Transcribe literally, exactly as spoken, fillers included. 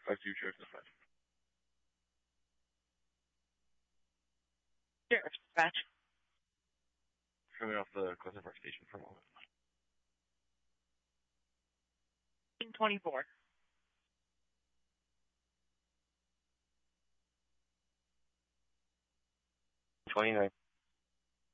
five two Charlie five. Sure, dispatch. Coming off the Clifton Park station for a moment. twenty-four. twenty-nine.